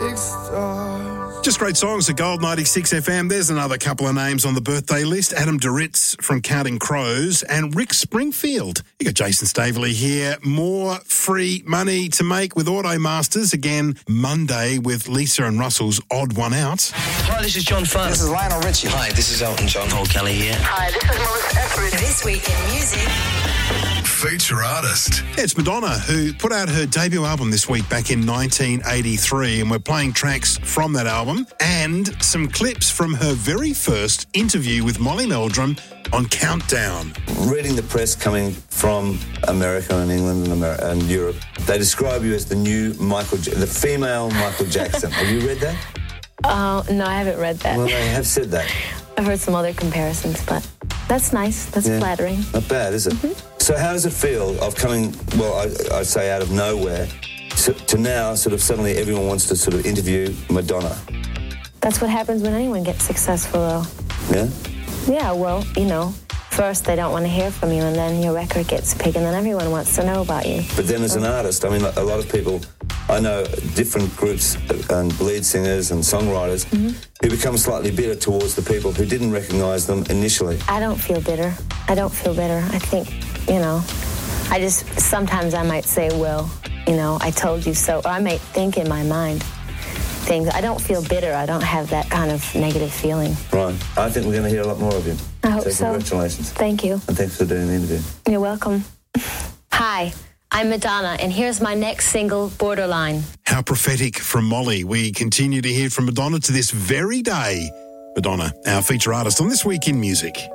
Just great songs at Gold 96 FM. There's another couple of names on the birthday list. Adam Duritz from Counting Crows and Rick Springfield. You got Jason Staveley here. More free money to make with Automasters. Again, Monday with Lisa and Russell's Odd One Out. Hi, this is John Farr. This is Lionel Richie. Hi, this is Elton John. Paul Kelly here. Hi, this is Melissa Etheridge. This Week in Music. Feature artist. It's Madonna, who put out her debut album this week back in 1983, and we're playing tracks from that album and some clips from her very first interview with Molly Meldrum on Countdown. Reading the press coming from America and England and Europe, they describe you as the new the female Michael Jackson. Have you read that? No, I haven't read that. Well, they have said that. I've heard some other comparisons, but that's nice. That's flattering. Not bad, is it? Mm-hmm. So how does it feel of coming, I'd say out of nowhere, to now sort of suddenly everyone wants to sort of interview Madonna? That's what happens when anyone gets successful, though. Yeah? Yeah, well, first they don't want to hear from you, and then your record gets big, and then everyone wants to know about you. But then as an artist, I mean, a lot of people, I know different groups and lead singers and songwriters who become slightly bitter towards the people who didn't recognise them initially. I don't feel bitter. I think, sometimes I might say, well, I told you so. Or I might think in my mind things. I don't feel bitter. I don't have that kind of negative feeling. Right. I think we're going to hear a lot more of you. I hope so. Congratulations. Thank you. And thanks for doing the interview. You're welcome. Hi, I'm Madonna, and here's my next single, Borderline. How prophetic from Molly. We continue to hear from Madonna to this very day. Madonna, our feature artist on This Week in Music.